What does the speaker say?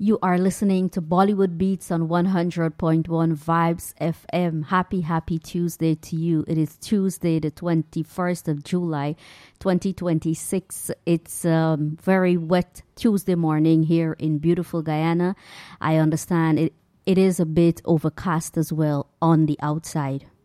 You are listening to Bollywood Beats on 100.1 Vibes FM. Happy Tuesday to you. It is Tuesday, the 21st of July, 2026. It's very wet Tuesday morning here in beautiful Guyana. I understand it is a bit overcast as well on the outside.